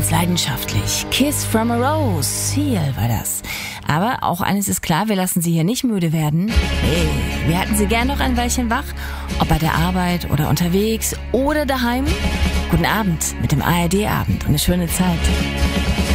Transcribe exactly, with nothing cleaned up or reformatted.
ganz leidenschaftlich. Kiss from a Rose, hier war das. Aber auch eines ist klar, wir lassen Sie hier nicht müde werden. Hey, wir halten Sie gern noch ein Weilchen wach, ob bei der Arbeit oder unterwegs oder daheim. Guten Abend mit dem A R D-Abend und eine schöne Zeit.